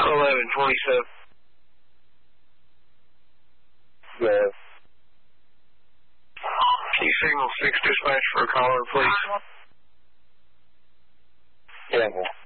1127. Yeah. Can you signal 6 dispatch for a caller, please? Yeah.